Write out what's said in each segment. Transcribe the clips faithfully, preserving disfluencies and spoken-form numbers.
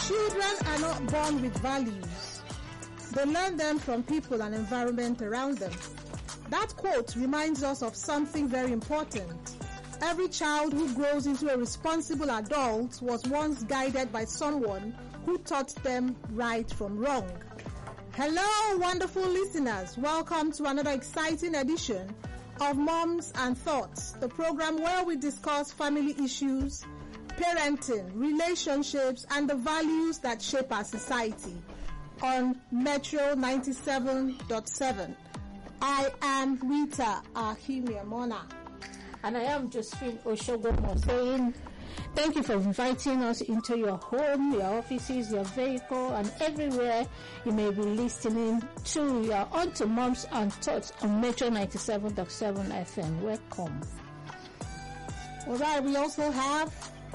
Children are not born with values. They learn them from people and environment around them. That quote reminds us of something very important. Every child who grows into a responsible adult was once guided by someone who taught them right from wrong. Hello, wonderful listeners. Welcome to another exciting edition of Moms and Thoughts, the program where we discuss family issues, parenting, relationships, and the values that shape our society on Metro ninety-seven point seven. I am Rita Ahimia Mona. And I am Josephine Oshogomo saying thank you for inviting us into your home, your offices, your vehicle, and everywhere you may be listening to. You are on to Moms and Thoughts on Metro ninety-seven point seven F M. Welcome. All right, we also have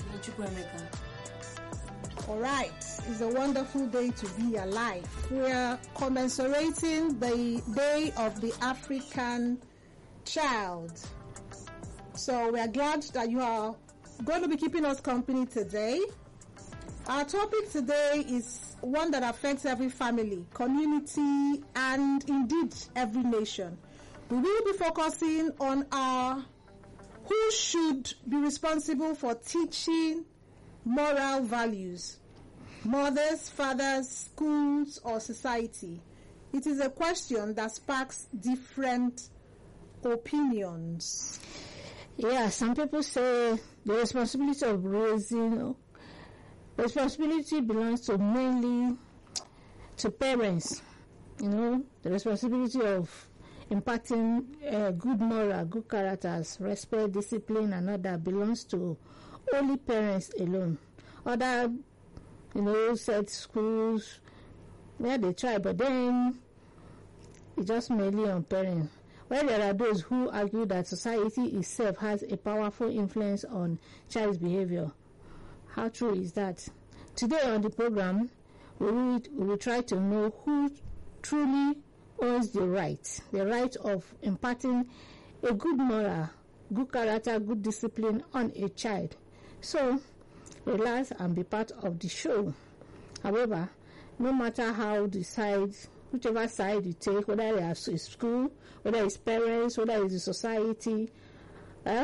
All right, it's a wonderful day to be alive. We're commemorating the Day of the African Child. So we are glad that you are going to be keeping us company today. Our topic today is one that affects every family, community, and indeed every nation. We will be focusing on our who should be responsible for teaching moral values, mothers, fathers, schools, or society. It is a question that sparks different opinions. Yeah, some people say the responsibility of raising, responsibility belongs to mainly to parents. You know, the responsibility of imparting uh, good moral, good characters, respect, discipline, and all that belongs to only parents alone. Other, you know, said schools, where they try, but then it's just mainly on parents. Where there are those who argue that society itself has a powerful influence on child's behavior. How true is that? Today on the program, we will, we will try to know who truly owns the right, the right of imparting a good moral, good character, good discipline on a child. So, relax and be part of the show. However, no matter how the sides, whichever side you take, whether it's school, whether it's parents, whether it's the society, eh,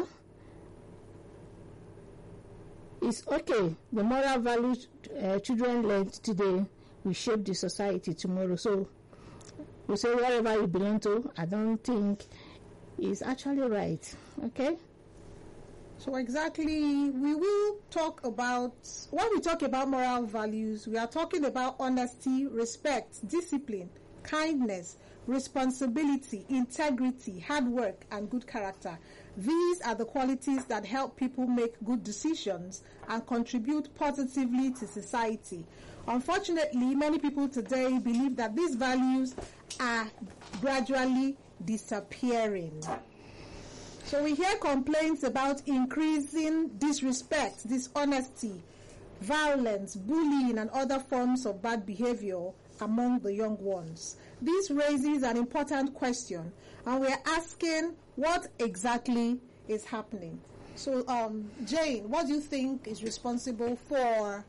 it's okay. The moral values uh, children learn today will shape the society tomorrow. So, we say wherever you belong to, I don't think is actually right. Okay? So exactly, we will talk about, when we talk about moral values, we are talking about honesty, respect, discipline, kindness, responsibility, integrity, hard work, and good character. These are the qualities that help people make good decisions and contribute positively to society. Unfortunately, many people today believe that these values are gradually disappearing. So we hear complaints about increasing disrespect, dishonesty, violence, bullying, and other forms of bad behavior among the young ones. This raises an important question, and we are asking what exactly is happening. So, um, Jane, what do you think is responsible for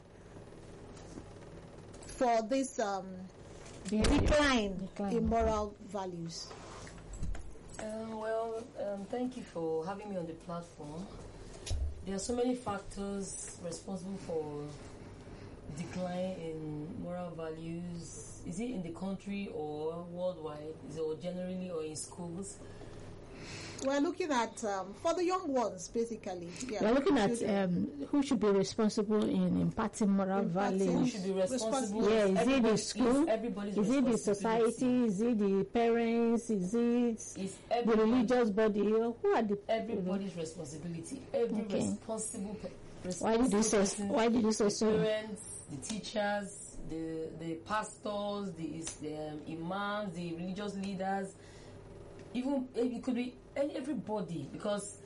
for this um, decline, decline in moral values? Um, well, um, thank you for having me on the platform. There are so many factors responsible for decline in moral values. Is it in the country or worldwide? Is it or generally or in schools? We're looking at, um, for the young ones, basically. Yeah. We're looking at um, who should be responsible in imparting moral imparting values. Who should be responsible? Yeah, is it the school? Everybody's is it the society? Is it the parents? Is it the religious body? Who are the everybody's responsibility? Every okay. responsible, pe- responsible Why did you say? person, Why did you say so? The parents, the teachers, the the pastors, the, the um, imams, the religious leaders. Even it could be everybody, because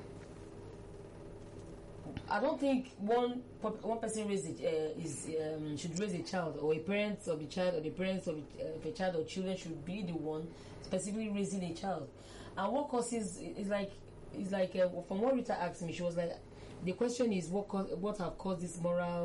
I don't think one one person raise it, uh, is um, should raise a child, or a parent of the child, or the parents of a, uh, a child or children should be the one specifically raising a child. And what causes is like is like uh, from what Rita asked me, she was like, the question is what cause, what have caused this moral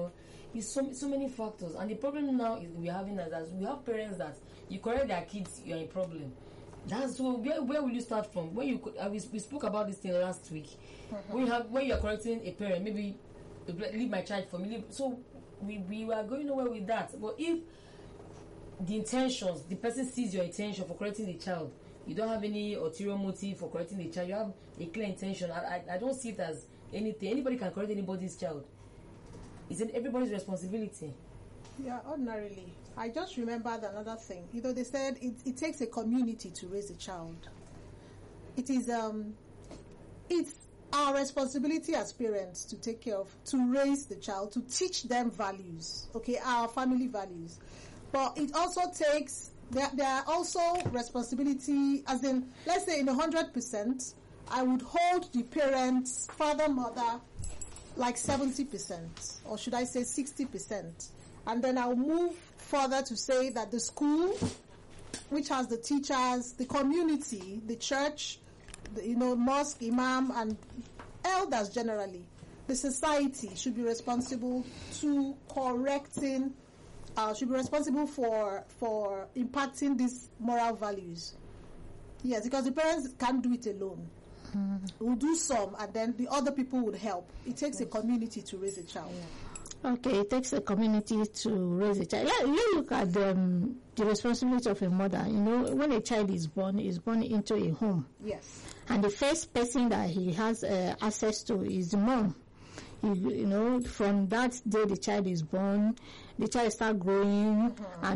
It's so so many factors, and the problem now is we're having is that we have parents that you correct their kids, you're in problem. That's so. Where, where will you start from? When you uh, we, we spoke about this thing last week. Mm-hmm. When you have when you're correcting a parent, maybe leave my child for me. Leave, so we we are going nowhere with that. But if the intentions, the person sees your intention for correcting the child, you don't have any ulterior motive for correcting the child. You have a clear intention. I I, I don't see it as anything. Anybody can correct anybody's child. It's everybody's responsibility. Yeah, ordinarily. I just remembered another thing. You know, they said it, it takes a community to raise a child. It is um, it's our responsibility as parents to take care of, to raise the child, to teach them values. Okay, our family values. But it also takes there. There are also responsibility, as in, let's say in a hundred percent, I would hold the parents, father, mother, like seventy percent, or should I say sixty percent. And then I'll move further to say that the school, which has the teachers, the community, the church, the, you know, mosque, imam, and elders generally, the society should be responsible to correcting, uh, should be responsible for for impacting these moral values. Yes, because the parents can't do it alone. Mm. We'll do some, and then the other people would help. It takes yes. a community to raise a child. Yeah. Okay, it takes a community to raise a child. Let, let's look at um, the responsibility of a mother. You know, when a child is born, is born into a home. Yes. And the first person that he has uh, access to is the mom. You, you know, from that day the child is born, the child starts growing, mm-hmm. and